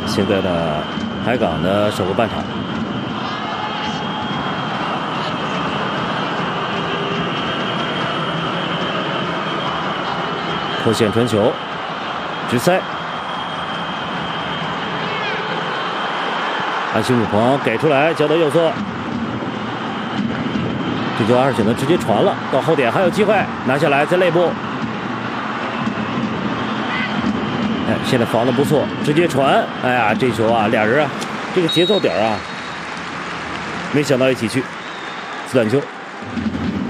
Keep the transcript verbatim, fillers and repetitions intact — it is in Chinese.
现在呢，海港的首个半场。 破线传球，直塞，安西姆鹏给出来，交到右侧，这球还是选择直接传了，到后点还有机会拿下来，在内部。哎，现在防的不错，直接传，哎呀，这球啊，俩人啊，这个节奏点啊，没想到一起去，自断球。